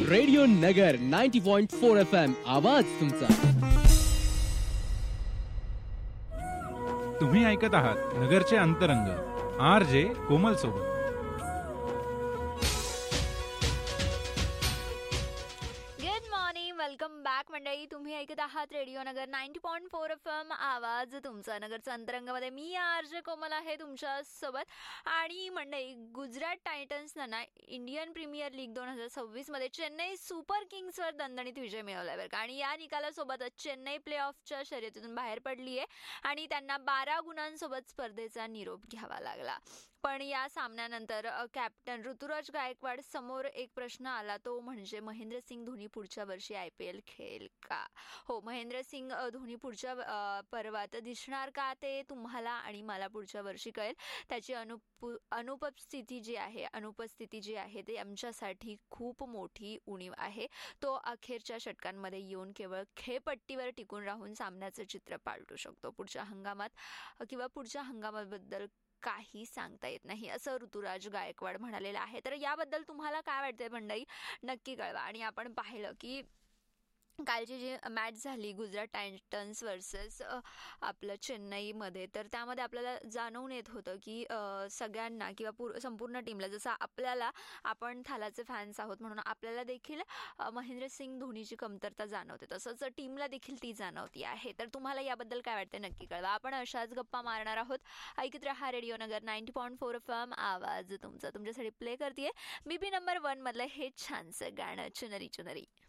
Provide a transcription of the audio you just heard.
Radio नगर 90.4 FM आवाज तुमचा. तुम्ही ऐकत आहात नगरचे अंतरंग RJ कोमल सोबत. वेलकम बॅक मंडळी. तुम्ही ऐकत आहात रेडिओ नगर 90.4 FM आवाज तुमचा. नगरच्या अंतरंगामध्ये मी RJ कोमल आहे तुमच्या सोबत. आणि मंडळी, गुजरात टायटन्सनं ना इंडियन प्रीमियर लीग 2026 मध्ये चेन्नई सुपर किंग्सवर दणदणीत विजय मिळवलाय बरं का. आणि या निकालासोबतच चेन्नई प्ले ऑफच्या शर्यतीतून बाहेर पडली आहे आणि त्यांना 12 गुणांसोबत स्पर्धेचा निरोप घ्यावा लागला. पण या सामन्यानंतर कॅप्टन ऋतुराज गायकवाड समोर एक प्रश्न आला, तो म्हणजे महेंद्रसिंग धोनी पुढच्या वर्षी IPL खेळेल का. हो, महेंद्रसिंग धोनी पुढच्या पर्वात दिसणार का ते तुम्हाला आणि मला पुढच्या वर्षी कळेल. त्याची अनुपस्थिती जी आहे ते आमच्यासाठी खूप मोठी उणीव आहे. तो अखेरच्या षटकांमध्ये येऊन केवळ खेळपट्टीवर टिकून राहून सामन्याचं चित्र पालटू शकतो. पुढच्या हंगामाबद्दल काही सांगता येत नाही, असं ऋतुराज गायकवाड म्हणालेलं आहे. तर याबद्दल तुम्हाला काय वाटतंय मंडळी, नक्की कळवा. आणि आपण पाहिलं की कालची जी मॅच झाली गुजरात टायटन्स वर्सेस आपलं चेन्नईमध्ये, तर त्यामध्ये आपल्याला जाणवून येत होतं की सगळ्यांना किंवा संपूर्ण टीमला, जसं आपण थालाचे फॅन्स आहोत म्हणून आपल्याला देखील महेंद्रसिंग धोनीची कमतरता जाणवते, तसंच टीमला देखील ती जाणवती आहे. तर तुम्हाला याबद्दल काय वाटतं नक्की कळवा. आपण अशाच गप्पा मारणार आहोत. ऐकत रहा रेडिओ नगर 90.4 FM आवाज तुमचा. तुमच्यासाठी प्ले करतेय BB नंबर 1 मधलं हे छानसं गाणं चुनरी चुनरी.